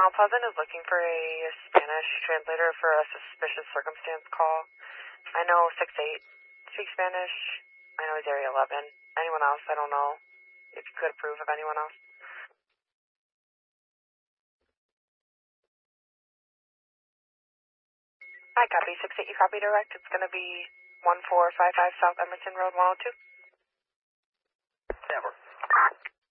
Mount Pleasant is looking for a Spanish translator for a suspicious circumstance call. I know 6-8 speaks Spanish. I know he's Area 11. Anyone else? I don't know if you could approve of anyone else. Hi, copy. 6-8, you copy direct. It's going to be 1455 South Emerson Road, 102. Never.